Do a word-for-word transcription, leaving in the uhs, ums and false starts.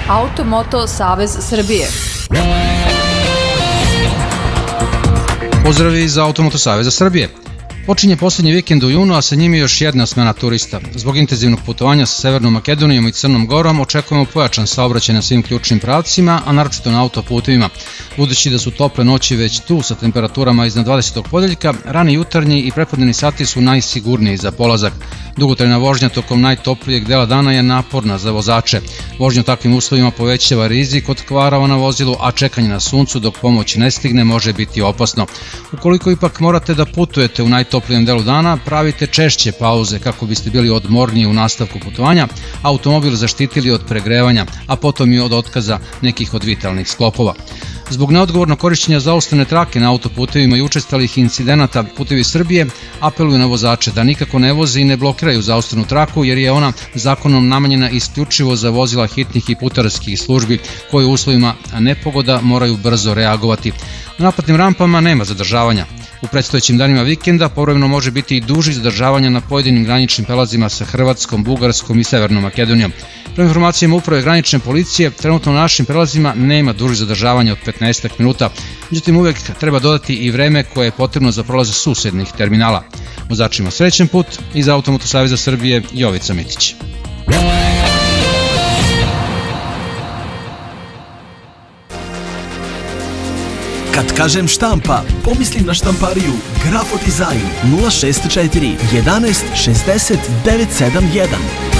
Automoto Savez Srbije. Pozdrav iz Automoto Saveza Srbije. Počinje posljednji vikend u junu, a sa njim je još jedna smena turista. Zbog intenzivnog putovanja sa Severnom Makedonijom i Crnom Gorom očekujemo pojačan saobraćaj na svim ključnim pravcima, a naročito na autoputevima. Budući da su tople noći već tu sa temperaturama iznad dvadesetog podeljka, rani jutarnji i prepodnevni sati su najsigurniji za polazak. Dugotrajna vožnja tokom najtoplijeg dela dana je naporna za vozače. Vožnja u takvim uslovima povećava rizik od kvarova na vozilu, a čekanje na suncu dok pomoć ne stigne može biti opasno. Ukoliko ipak morate da putujete u najtoplijem delu dana, pravite češće pauze kako biste bili odmorniji u nastavku putovanja, automobil zaštitili od pregrevanja, a potom i od otkaza nekih od vitalnih sklopova. Zbog neodgovornog korišćenja zaustavne trake na autoputevima i učestalih incidenata, Putevi Srbije apeluju na vozače da nikako ne voze i ne blokiraju zaustavnu traku, jer je ona zakonom namenjena isključivo za vozila hitnih i putarskih službi koje u uslovima nepogoda moraju brzo reagovati. Na naplatnim rampama nema zadržavanja. U predstojećim danima vikenda povremeno može biti i duži zadržavanja na pojedinim graničnim prelazima sa Hrvatskom, Bugarskom i Severnom Makedonijom. Prema informacijama Uprave granične policije, trenutno na našim prelazima nema dužih zadržavanja od petnaest minuta, međutim uvek treba dodati i vreme koje je potrebno za prolaz susednih terminala. Vozačima srećen put, iz Automoto Saveza Srbije, Jovica Mitić. Kad kažem štampa, pomislim na štampariju Grafo Dizajn nula šest četiri jedanaest šezdeset devet sedam jedan.